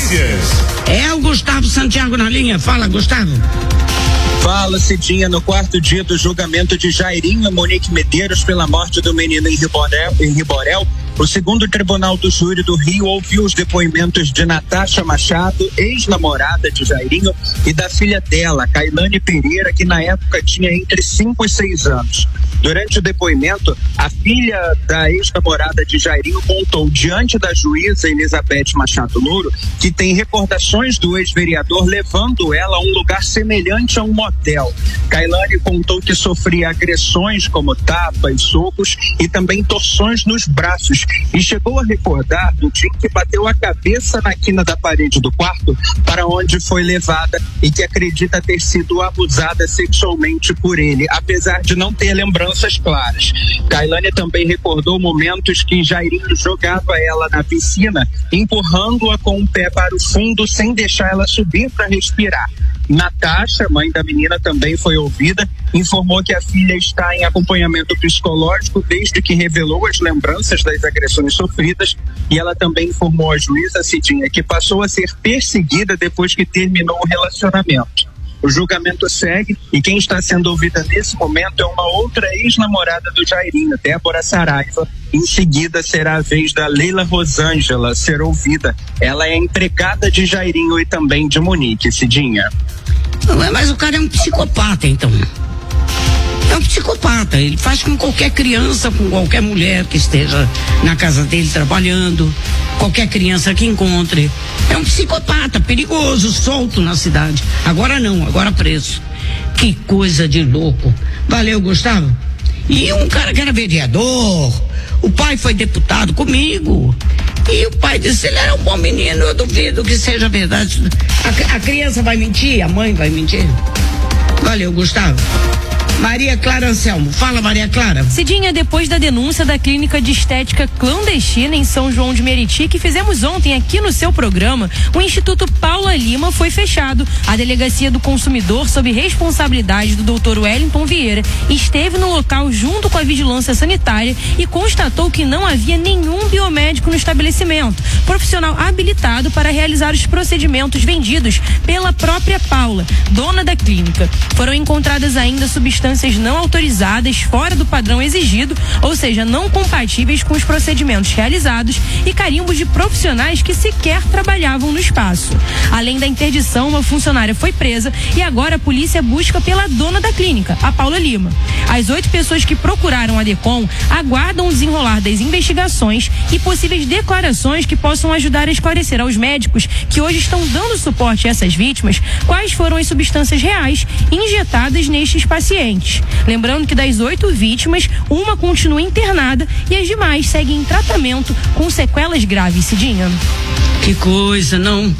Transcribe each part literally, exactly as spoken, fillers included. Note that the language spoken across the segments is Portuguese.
Notícias. É o Gustavo Santiago na linha. Fala, Gustavo. Fala, Cidinha. No quarto dia do julgamento de Jairinho e Monique Medeiros pela morte do menino em Riborel, em Riborel, o segundo Tribunal do Júri do Rio ouviu os depoimentos de Natasha Machado, ex-namorada de Jairinho, e da filha dela, Kailane Pereira, que na época tinha entre cinco e seis anos. Durante o depoimento, a filha da ex-namorada de Jairinho contou diante da juíza Elizabeth Machado Louro que tem recordações do ex-vereador levando ela a um lugar semelhante a um motel. Kailane contou que sofria agressões como tapas, socos e também torções nos braços, e chegou a recordar do dia que bateu a cabeça na quina da parede do quarto para onde foi levada e que acredita ter sido abusada sexualmente por ele, apesar de não ter lembranças claras. Kailane também recordou momentos que Jairinho jogava ela na piscina, empurrando-a com o pé para o fundo sem deixar ela subir para respirar. Natasha, mãe da menina, também foi ouvida, informou que a filha está em acompanhamento psicológico desde que revelou as lembranças das agressões sofridas, e ela também informou a juíza Cidinha que passou a ser perseguida depois que terminou o relacionamento. O julgamento segue e quem está sendo ouvida nesse momento é uma outra ex-namorada do Jairinho, Débora Saraiva. Em seguida será a vez da Leila Rosângela ser ouvida. Ela é empregada de Jairinho e também de Monique, Cidinha. Mas o cara é um psicopata, então. É um psicopata. Ele faz com qualquer criança, com qualquer mulher que esteja na casa dele trabalhando, qualquer criança que encontre. É um psicopata, perigoso, solto na cidade. Agora não, agora preso. Que coisa de louco. Valeu, Gustavo. E um cara que era vereador, o pai foi deputado comigo. E o pai disse, ele era um bom menino, eu duvido que seja verdade. A, a criança vai mentir, a mãe vai mentir. Valeu, Gustavo. Maria Clara Anselmo. Fala, Maria Clara. Cidinha, depois da denúncia da clínica de estética clandestina em São João de Meriti, que fizemos ontem aqui no seu programa, o Instituto Paula Lima foi fechado. A Delegacia do Consumidor, sob responsabilidade do doutor Wellington Vieira, esteve no local junto com a Vigilância Sanitária e constatou que não havia nenhum biomédico no estabelecimento, profissional habilitado para realizar os procedimentos vendidos pela própria Paula, dona da clínica. Foram encontradas ainda substâncias não autorizadas fora do padrão exigido, ou seja, não compatíveis com os procedimentos realizados, e carimbos de profissionais que sequer trabalhavam no espaço. Além da interdição, uma funcionária foi presa e agora a polícia busca pela dona da clínica, a Paula Lima. As oito pessoas que procuraram a DECOM aguardam o desenrolar das investigações e possíveis declarações que possam ajudar a esclarecer aos médicos que hoje estão dando suporte a essas vítimas quais foram as substâncias reais injetadas nestes pacientes. Lembrando que das oito vítimas, uma continua internada e as demais seguem em tratamento com sequelas graves, Cidinha. Que coisa, não?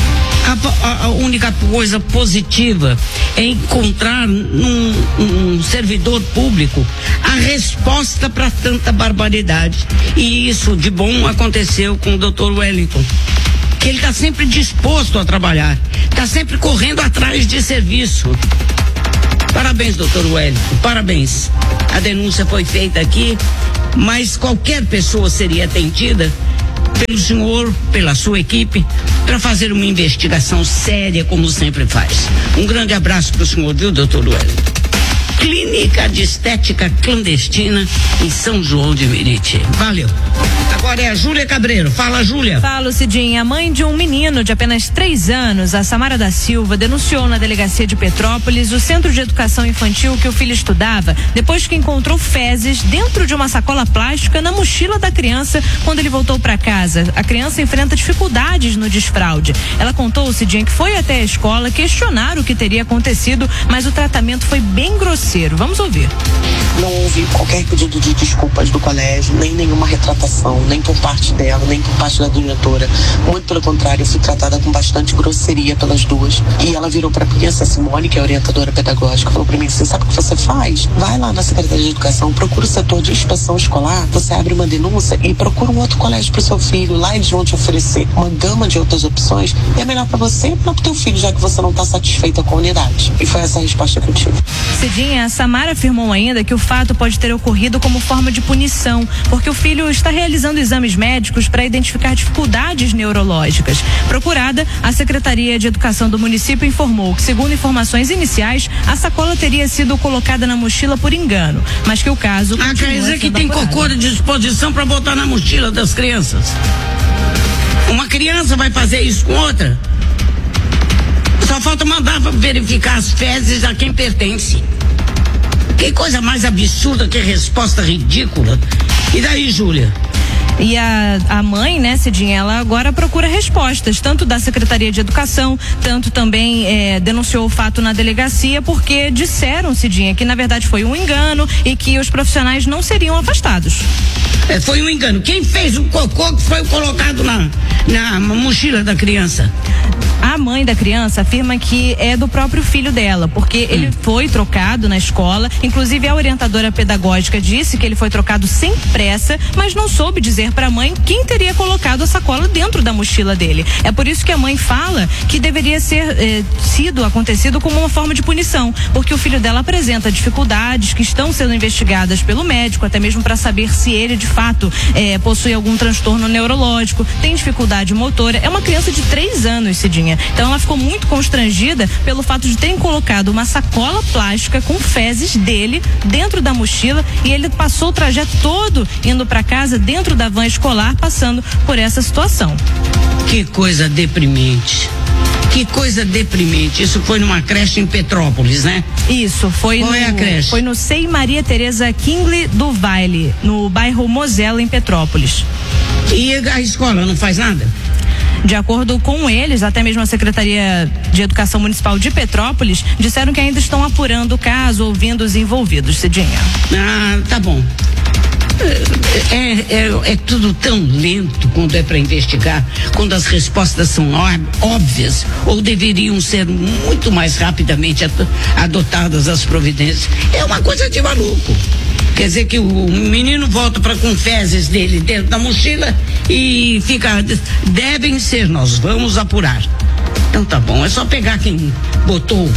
A, a única coisa positiva é encontrar num, num servidor público a resposta para tanta barbaridade. E isso de bom aconteceu com o doutor Wellington, que ele está sempre disposto a trabalhar, está sempre correndo atrás de serviço. Parabéns, doutor Wellington, parabéns. A denúncia foi feita aqui, mas qualquer pessoa seria atendida pelo senhor, pela sua equipe, para fazer uma investigação séria, como sempre faz. Um grande abraço para o senhor, viu, doutor Wellington? Clínica de Estética Clandestina em São João de Meriti. Valeu. Agora é a Júlia Cabreiro. Fala, Júlia. Fala, Cidinha. A mãe de um menino de apenas três anos, a Samara da Silva, denunciou na delegacia de Petrópolis o centro de educação infantil que o filho estudava, depois que encontrou fezes dentro de uma sacola plástica na mochila da criança quando ele voltou para casa. A criança enfrenta dificuldades no desfraude. Ela contou, Cidinha, que foi até a escola questionar o que teria acontecido, mas o tratamento foi bem grosseiro. Vamos ouvir. Não houve qualquer pedido de desculpas do colégio, nem nenhuma retratação, nem por parte dela, nem por parte da diretora. Muito pelo contrário, eu fui tratada com bastante grosseria pelas duas. E ela virou para a criança, Simone, que é a orientadora pedagógica, falou para mim: você sabe o que você faz? Vai lá na Secretaria de Educação, procura o setor de inspeção escolar, você abre uma denúncia e procura um outro colégio para o seu filho. Lá eles vão te oferecer uma gama de outras opções. E é melhor para você e para o teu filho, já que você não está satisfeita com a unidade. E foi essa a resposta que eu tive. Cidinha, Cidinha, a Samara afirmou ainda que o fato pode ter ocorrido como forma de punição, porque o filho está realizando exames médicos para identificar dificuldades neurológicas. Procurada, a Secretaria de Educação do município informou que, segundo informações iniciais, a sacola teria sido colocada na mochila por engano, mas que o caso Ah, quer dizer que tem apurado. cocô de disposição para botar na mochila das crianças. Uma criança vai fazer isso com outra? Só falta mandar verificar as fezes a quem pertence. Que coisa mais absurda, que resposta ridícula. E daí, Júlia? E a, a mãe, né, Cidinha, ela agora procura respostas, tanto da Secretaria de Educação, tanto também é, denunciou o fato na delegacia, porque disseram, Cidinha, que na verdade foi um engano e que os profissionais não seriam afastados. É, foi um engano. Quem fez o cocô que foi colocado na, na mochila da criança? A mãe da criança afirma que é do próprio filho dela, porque hum. ele foi trocado na escola. Inclusive, a orientadora pedagógica disse que ele foi trocado sem pressa, mas não soube dizer para a mãe quem teria colocado a sacola dentro da mochila dele. É por isso que a mãe fala que deveria ser eh, sido acontecido como uma forma de punição, porque o filho dela apresenta dificuldades que estão sendo investigadas pelo médico, até mesmo para saber se ele de fato eh, possui algum transtorno neurológico, tem dificuldade motora. É uma criança de três anos, Cidinha. Então ela ficou muito constrangida pelo fato de terem colocado uma sacola plástica com fezes dele dentro da mochila, e ele passou o trajeto todo indo para casa dentro da van escolar, passando por essa situação. Que coisa deprimente. Que coisa deprimente. Isso foi numa creche em Petrópolis, né? Isso, foi Qual no, é a creche? Foi no Sei Maria Tereza Kingley do Vale, no bairro Mosela, em Petrópolis. E a escola não faz nada? De acordo com eles, até mesmo a Secretaria de Educação Municipal de Petrópolis disseram que ainda estão apurando o caso, ouvindo os envolvidos, Cidinha. Ah, tá bom. É, é, é tudo tão lento quando é para investigar, quando as respostas são óbvias, ou deveriam ser muito mais rapidamente adotadas as providências. É uma coisa de maluco. Quer dizer que o menino volta para com fezes dele dentro da mochila e fica, devem ser, nós vamos apurar. Então tá bom, é só pegar quem botou,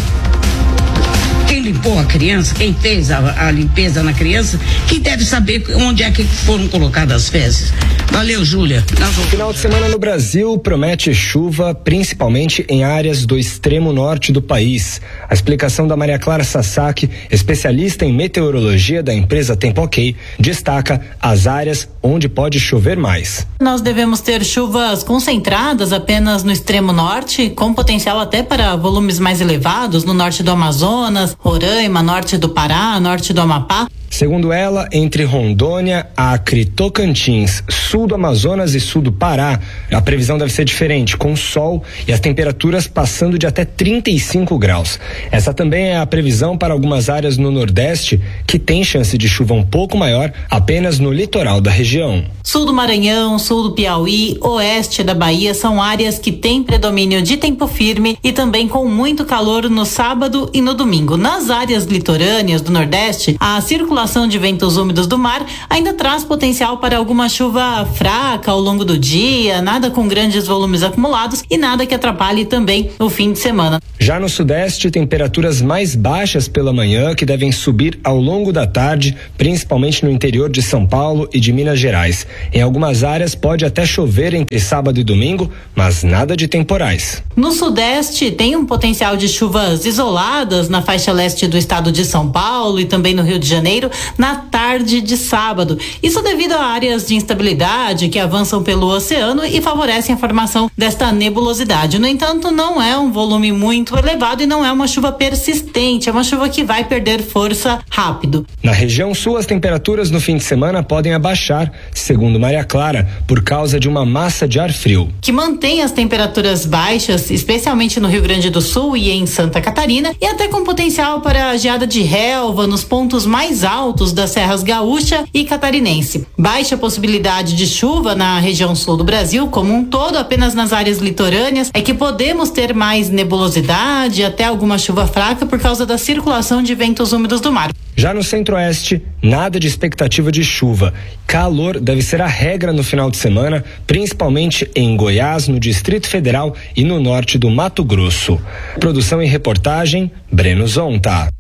quem limpou a criança, quem fez a, a limpeza na criança, que deve saber onde é que foram colocadas as fezes. Valeu, Júlia. Final de semana no Brasil promete chuva, principalmente em áreas do extremo norte do país. A explicação da Maria Clara Sasaki, especialista em meteorologia da empresa Tempo Ok, destaca as áreas onde pode chover mais. Nós devemos ter chuvas concentradas apenas no extremo norte, com potencial até para volumes mais elevados no norte do Amazonas, Roraima, norte do Pará, norte do Amapá. Segundo ela, entre Rondônia, Acre, Tocantins, sul do Amazonas e sul do Pará, a previsão deve ser diferente, com sol e as temperaturas passando de até trinta e cinco graus. Essa também é a previsão para algumas áreas no Nordeste, que tem chance de chuva um pouco maior apenas no litoral da região. Sul do Maranhão, sul do Piauí, oeste da Bahia são áreas que têm predomínio de tempo firme e também com muito calor no sábado e no domingo. Nas áreas litorâneas do Nordeste, a circulação de ventos úmidos do mar ainda traz potencial para alguma chuva fraca ao longo do dia, nada com grandes volumes acumulados e nada que atrapalhe também o fim de semana. Já no Sudeste, temperaturas mais baixas pela manhã que devem subir ao longo da tarde, principalmente no interior de São Paulo e de Minas Gerais. Em algumas áreas pode até chover entre sábado e domingo, mas nada de temporais. No Sudeste tem um potencial de chuvas isoladas na faixa leste do estado de São Paulo e também no Rio de Janeiro na tarde de sábado. Isso devido a áreas de instabilidade que avançam pelo oceano e favorecem a formação desta nebulosidade. No entanto, não é um volume muito elevado e não é uma chuva persistente, é uma chuva que vai perder força rápido. Na região sul, as temperaturas no fim de semana podem abaixar, segundo Maria Clara, por causa de uma massa de ar frio. Que mantém as temperaturas baixas, especialmente no Rio Grande do Sul e em Santa Catarina, e até com potencial para geada de relva nos pontos mais altos das serras gaúcha e catarinense. Baixa possibilidade de chuva na região sul do Brasil como um todo, apenas nas áreas litorâneas é que podemos ter mais nebulosidade, até alguma chuva fraca por causa da circulação de ventos úmidos do mar. Já no centro-oeste, nada de expectativa de chuva. Calor deve ser a regra no final de semana, principalmente em Goiás, no Distrito Federal e no norte do Mato Grosso. Produção e reportagem, Breno Zonta.